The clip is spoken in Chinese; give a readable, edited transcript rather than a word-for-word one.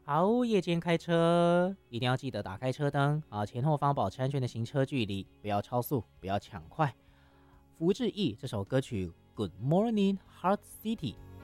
好，夜间开车一定要记得打开车灯啊，前后方保持安全的行车距离，不要超速，不要抢快。福志毅这首歌曲《Good Morning Heart City》